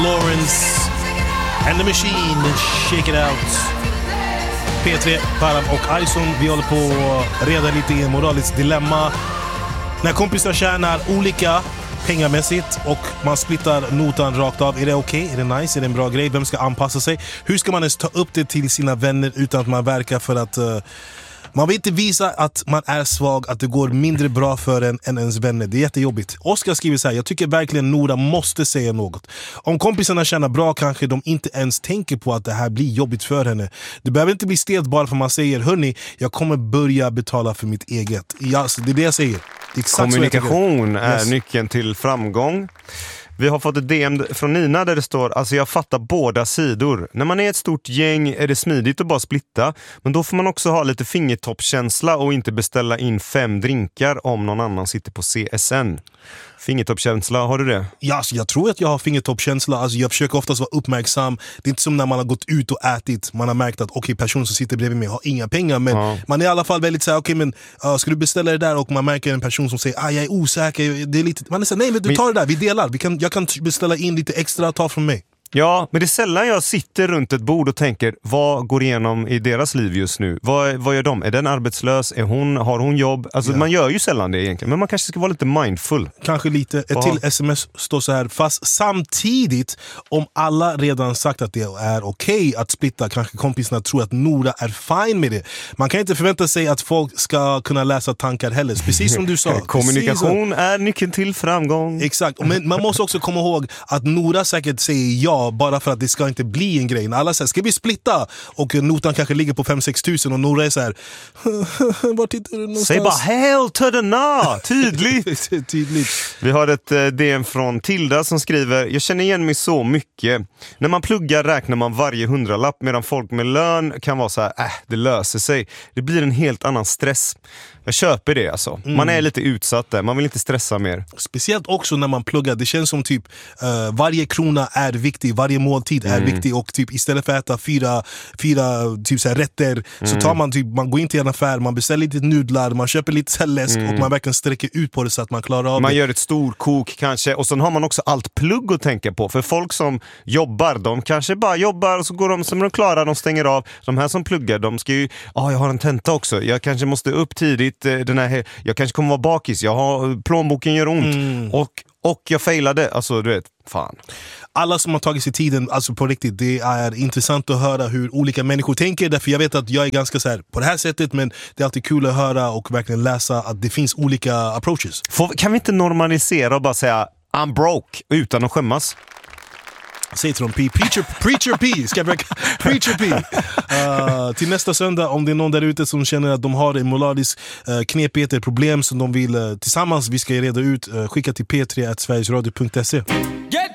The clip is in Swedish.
Lawrence and the Machine, Shake It Out. P3, Param och Ison. Vi håller på att reda lite i en moraliskt dilemma. När kompisar tjänar olika pengamässigt och man splittar notan rakt av, är det okej? Är det nice? Är det en bra grej? Vem ska anpassa sig? Hur ska man ens ta upp det till sina vänner utan att man verkar för att... man vill inte visa att man är svag, att det går mindre bra för en än ens vänner. Det är jättejobbigt. Oskar skriver så här: jag tycker verkligen Nora måste säga något. Om kompisarna känner bra kanske de inte ens tänker på att det här blir jobbigt för henne. Det behöver inte bli stelt bara för man säger: hörni, jag kommer börja betala för mitt eget. Ja, det är det jag säger. Kommunikation är nyckeln till framgång. Vi har fått ett DM från Nina där det står: alltså jag fattar båda sidor. När man är ett stort gäng är det smidigt att bara splitta. Men då får man också ha lite fingertoppskänsla och inte beställa in 5 drinkar om någon annan sitter på CSN. Fingertoppskänsla, har du det? Ja, alltså jag tror att jag har fingertoppskänsla. Alltså jag försöker oftast vara uppmärksam. Det är inte som när man har gått ut och ätit. Man har märkt att personen som sitter bredvid mig har inga pengar. Men man är i alla fall väldigt såhär, men ska du beställa det där? Och man märker en person som säger: jag är osäker. Det är lite, man är såhär, nej men du tar det där, vi delar. Jag kan beställa in lite extra, ta från mig. Ja, men det är sällan jag sitter runt ett bord och tänker: vad går igenom i deras liv just nu? Vad gör de? Är den arbetslös? Har hon jobb? Alltså man gör ju sällan det egentligen. Men man kanske ska vara lite mindful. Kanske lite. Ett till sms står så här: fast samtidigt, om alla redan sagt att det är okej att splitta, kanske kompisarna tror att Nora är fine med det. Man kan inte förvänta sig att folk ska kunna läsa tankar heller. Precis som du sa. Kommunikation är nyckeln till framgång. Exakt. Men man måste också komma ihåg att Nora säkert säger ja bara för att det ska inte bli en grej. När alla säger: ska vi splitta? Och notan kanske ligger på 5-6 tusen och Nora är så här: var tittar du någonstans? Säg bara hell to the no! Tydligt. Tydligt. Vi har ett DM från Tilda som skriver: jag känner igen mig så mycket. När man pluggar räknar man varje 100-lapp, medan folk med lön kan vara så här: det löser sig. Det blir en helt annan stress. Jag köper det alltså. Man är lite utsatt där. Man vill inte stressa mer. Speciellt också när man pluggar. Det känns som typ varje krona är viktig. Varje måltid är viktig. Och typ istället för att äta fyra typ så här rätter, så tar man typ, man går in till en affär, man beställer lite nudlar, man köper lite så här läsk och man verkligen sträcker ut på det så att man klarar av man det. Gör ett stor kok kanske. Och sen har man också allt plugg att tänka på. För folk som jobbar, de kanske bara jobbar och så går de som de klarar, de stänger av. De här som pluggar, de ska ju, jag har en tenta också. Jag kanske måste upp tidigt. Jag kanske kommer vara bakis. Jag har, plånboken gör ont. Och jag failade. Alltså du vet, fan. Alla som har tagit sig tiden, alltså på riktigt, det är intressant att höra hur olika människor tänker. Därför jag vet att jag är ganska så här på det här sättet, men det är alltid kul att höra och verkligen läsa att det finns olika approaches. Kan vi inte normalisera och bara säga I'm broke utan att skämmas? Säg till dem Preacher P. Ska jag Preacher P. Till nästa söndag, om det är någon där ute som känner att de har en moralisk knepighet eller problem som de vill tillsammans vi ska reda ut, skicka till p3@sverigesradio.se.